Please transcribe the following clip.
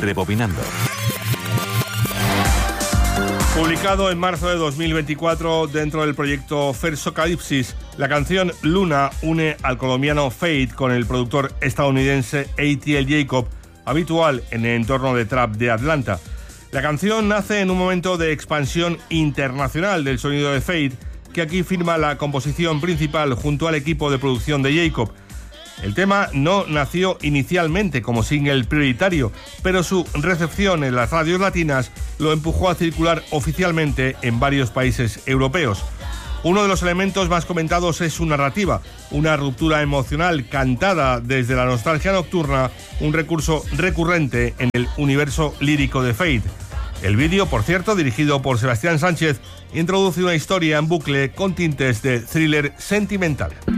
Rebobinando. Publicado en marzo de 2024 dentro del proyecto Fersocalipsis, la canción Luna une al colombiano Fade con el productor estadounidense A.T.L. Jacob, habitual en el entorno de trap de Atlanta. La canción nace en un momento de expansión internacional del sonido de Fade, que aquí firma la composición principal junto al equipo de producción de Jacob. El tema no nació inicialmente como single prioritario, pero su recepción en las radios latinas lo empujó a circular oficialmente en varios países europeos. Uno de los elementos más comentados es su narrativa, una ruptura emocional cantada desde la nostalgia nocturna, un recurso recurrente en el universo lírico de Fade. El vídeo, por cierto, dirigido por Sebastián Sánchez, introduce una historia en bucle con tintes de thriller sentimental.